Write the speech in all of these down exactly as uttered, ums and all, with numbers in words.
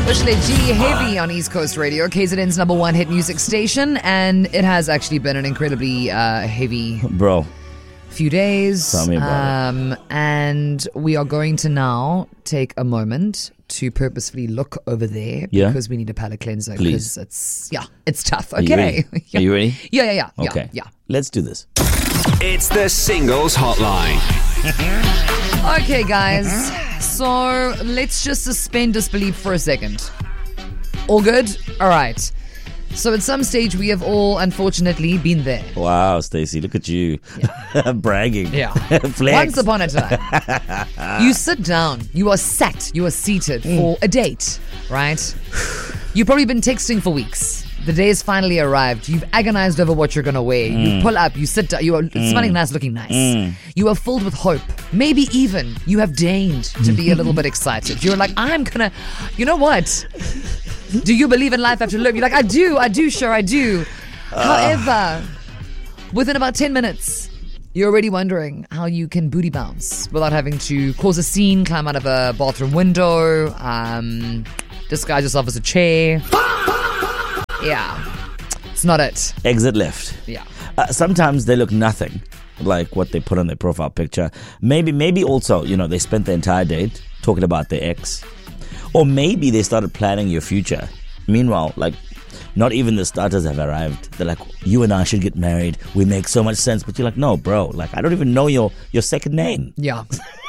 Bushlet G heavy on East Coast Radio, K Z N's number one hit music station, and it has actually been an incredibly uh, heavy bro few days. Tell me about um, it. And we are going to now take a moment to purposefully look over there yeah? because we need a palate cleanser. Please. Because it's yeah, it's tough. Are you Okay, ready? Are you ready? Yeah, yeah, yeah. Okay, yeah, yeah. Let's do this. It's the Singles Hotline. Okay, guys. So let's just suspend disbelief for a second. All good? All right. So at some stage, we have all, unfortunately, been there. Wow, Stacey, look at you. Yeah. Bragging. Yeah. Flex. Once upon a time. You sit down. You are sat. You are seated mm. for a date, right? You've probably been texting for weeks. The day has finally arrived. You've agonized over what you're going to wear. Mm. You pull up. You sit down. You are mm. smelling nice, looking nice. Mm. You are filled with hope. Maybe even you have deigned to be a little bit excited. You're like, I'm going to, you know what? Do you believe in life after love? You're like, I do. I do. Sure, I do. Uh. However, within about ten minutes, you're already wondering how you can booty bounce without having to cause a scene, climb out of a bathroom window, um, disguise yourself as a chair. Yeah, it's not it. Exit left. Yeah. Uh, sometimes they look nothing like what they put on their profile picture. Maybe, maybe also, you know, they spent the entire date talking about their ex. Or maybe they started planning your future. Meanwhile, like, not even the starters have arrived. They're like, you and I should get married. We make so much sense. But you're like, no, bro. Like, I don't even know your, your second name. Yeah.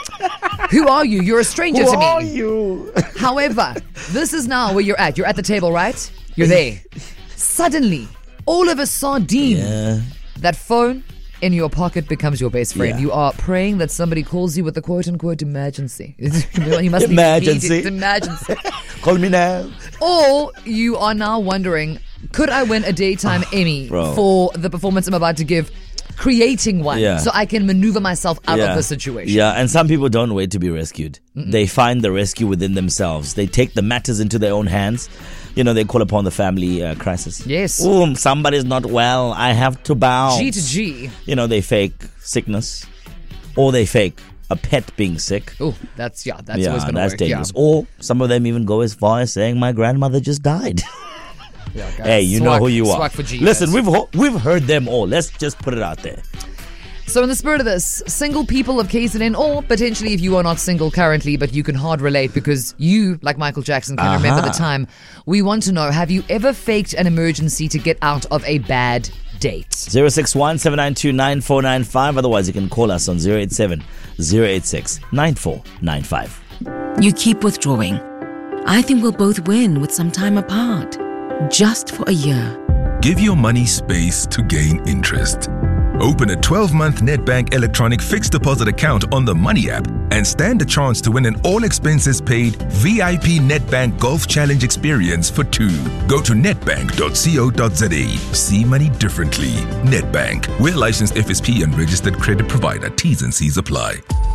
Who are you? You're a stranger Who to me. Who are you? However, this is now where you're at. You're at the table, right? You're there. Suddenly, all of a sardine, yeah. that phone in your pocket becomes your best friend. Yeah. You are praying that somebody calls you with a quote-unquote emergency. You must emergency. Be emergency. Call me now. Or you are now wondering, could I win a daytime Emmy bro. for the performance I'm about to give? Creating one yeah. so I can maneuver myself out yeah. of the situation. Yeah, and some people don't wait to be rescued. Mm-mm. They find the rescue within themselves. They take the matters into their own hands. You know, they call upon the family uh, crisis. Yes. Oh, somebody's not well. I have to bounce. G to G. You know, they fake sickness. Or they fake a pet being sick. Oh, that's, yeah, that's yeah, always going to work. work. Dangerous. Yeah. Or some of them even go as far as saying, my grandmother just died. Yeah, hey, you swag, know who you are. For G, Listen, guys. we've ho- we've heard them all. Let's just put it out there. So in the spirit of this, single people of K Z N, or potentially if you are not single currently, but you can hard relate because you, like Michael Jackson, can uh-huh. remember the time, we want to know, have you ever faked an emergency to get out of a bad date? zero six one, seven nine two, nine four nine five. Otherwise, you can call us on zero eight seven, zero eight six, nine four nine five. You keep withdrawing. I think we'll both win with some time apart. Just for a year. Give your money space to gain interest. Open a twelve-month Nedbank electronic fixed deposit account on the Money app and stand a chance to win an all-expenses-paid V I P Nedbank Golf Challenge experience for two. Go to nedbank dot co dot za. See money differently. Nedbank. We're licensed F S P and registered credit provider. T's and C's apply.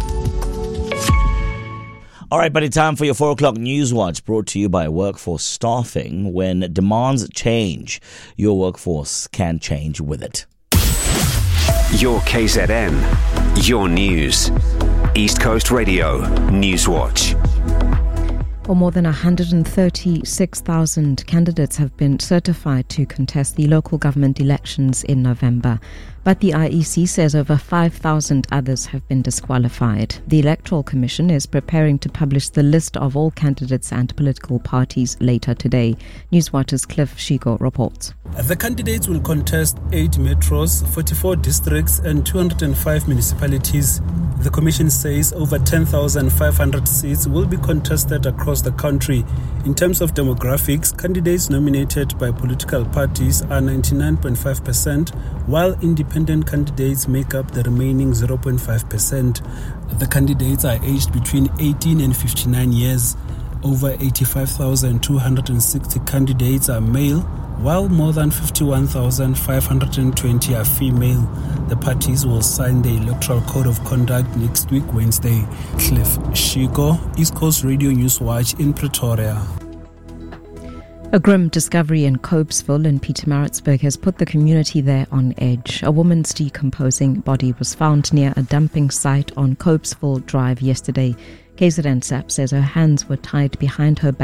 All right, buddy, time for your four o'clock News Watch, brought to you by Workforce Staffing. When demands change, your workforce can change with it. Your K Z N, your news. East Coast Radio News Watch. Well, more than one hundred thirty-six thousand candidates have been certified to contest the local government elections in November. But the I E C says over five thousand others have been disqualified. The Electoral Commission is preparing to publish the list of all candidates and political parties later today. Newswatch's Cliff Shigo reports. The candidates will contest eight metros, forty-four districts and two hundred five municipalities. The Commission says over ten thousand five hundred seats will be contested across the country. In terms of demographics, candidates nominated by political parties are ninety-nine point five percent, while independent candidates make up the remaining zero point five percent. The candidates are aged between eighteen and fifty-nine years. Over eighty-five thousand two hundred sixty candidates are male, while more than fifty-one thousand five hundred twenty are female. The parties will sign the Electoral Code of Conduct next week, Wednesday. Cliff Shigo, East Coast Radio News Watch in Pretoria. A grim discovery in Cobesville in Pietermaritzburg has put the community there on edge. A woman's decomposing body was found near a dumping site on Cobesville Drive yesterday. K Z N S A P says her hands were tied behind her back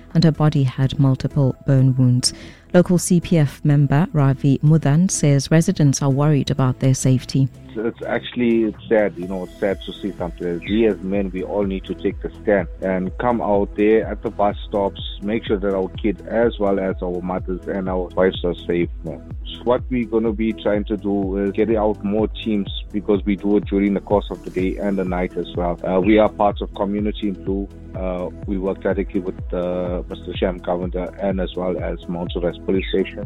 and her body had multiple burn wounds. Local C P F member Ravi Mudan says residents are worried about their safety. It's actually it's sad, you know, it's sad to see something. We as men, we all need to take the stand and come out there at the bus stops, make sure that our kids as well as our mothers and our wives are safe. What we're going to be trying to do is get out more teams, because we do it during the course of the day and the night as well. Uh, we are part of Community in Blue. Uh, we work directly with uh, Mister Sham Governor and as well as Mount Soress Police Station.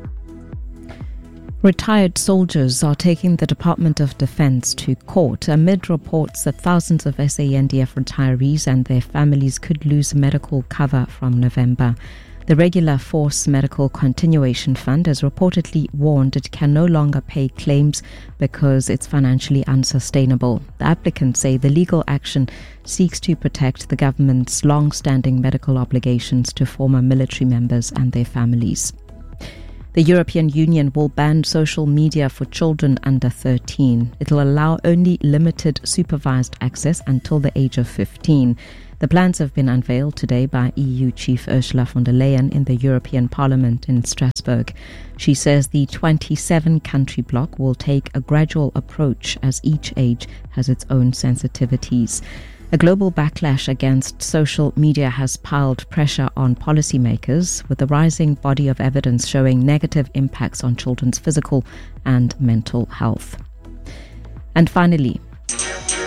Retired soldiers are taking the Department of Defense to court amid reports that thousands of S A N D F retirees and their families could lose medical cover from November. The Regular Force Medical Continuation Fund has reportedly warned it can no longer pay claims because it's financially unsustainable. The applicants say the legal action seeks to protect the government's long-standing medical obligations to former military members and their families. The European Union will ban social media for children under thirteen. It will allow only limited supervised access until the age of fifteen. The plans have been unveiled today by E U Chief Ursula von der Leyen in the European Parliament in Strasbourg. She says the twenty-seven country bloc will take a gradual approach as each age has its own sensitivities. A global backlash against social media has piled pressure on policymakers, with a rising body of evidence showing negative impacts on children's physical and mental health. And finally,